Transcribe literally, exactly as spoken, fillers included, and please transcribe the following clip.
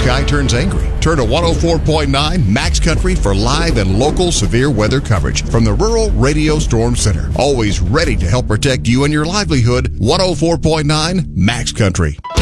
sky turns angry, turn to one oh four point nine Max Country for live and local severe weather coverage from the Rural Radio Storm Center. Always ready to help protect you and your livelihood. one oh four point nine Max Country.